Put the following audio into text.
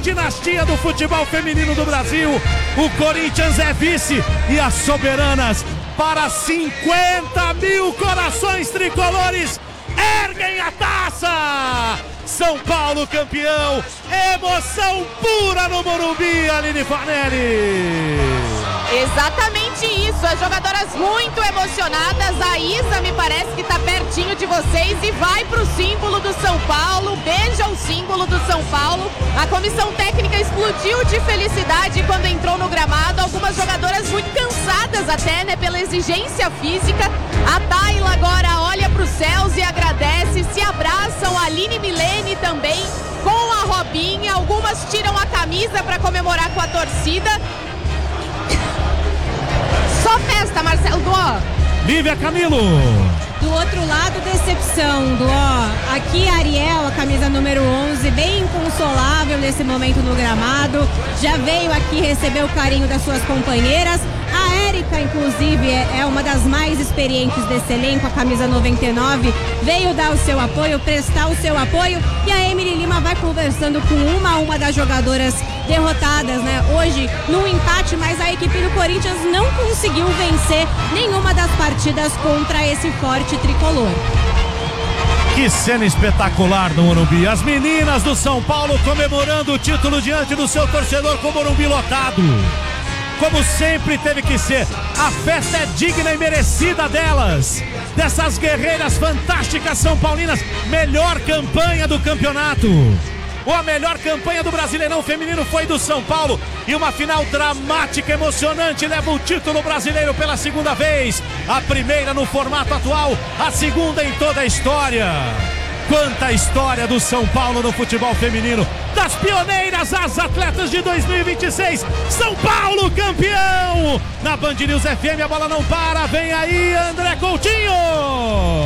dinastia do futebol feminino do Brasil. O Corinthians é vice e as soberanas, para 50 mil corações tricolores, erguem a taça! São Paulo campeão, emoção pura no Morumbi, Aline Farnelli. Exatamente isso, as jogadoras muito emocionadas. A Isa me parece que está pertinho de vocês e vai para o símbolo do São Paulo, beija o símbolo do São Paulo. A comissão técnica explodiu de felicidade quando entrou no gramado. Algumas jogadoras muito cansadas até, né, pela exigência física. A Tayla agora olha para os céus e agradece, se abraçam, a Aline Milene também com a Robinha. Algumas tiram a camisa para comemorar com a torcida. Só festa, Marcelo Duó. Lívia Camilo. Do outro lado, decepção, Duó. Aqui a Ariel, a camisa número 11, bem inconsolável nesse momento no gramado. Já veio aqui receber o carinho das suas companheiras. A Érica, inclusive, é uma das mais experientes desse elenco, a camisa 99, veio dar o seu apoio, prestar o seu apoio, e a Emily Lima vai conversando com uma a uma das jogadoras derrotadas, né? Hoje, no empate, mas a equipe do Corinthians não conseguiu vencer nenhuma das partidas contra esse forte tricolor. Que cena espetacular no Morumbi. As meninas do São Paulo comemorando o título diante do seu torcedor com o Morumbi lotado. Como sempre teve que ser. A festa é digna e merecida delas, dessas guerreiras fantásticas são paulinas. Melhor campanha do campeonato, ou a melhor campanha do Brasileirão feminino foi do São Paulo, e uma final dramática, emocionante, leva o título brasileiro pela segunda vez, a primeira no formato atual, a segunda em toda a história. Quanta história do São Paulo no futebol feminino, das pioneiras às atletas de 2026, São Paulo campeão! Na Band News FM a bola não para, vem aí André Coutinho!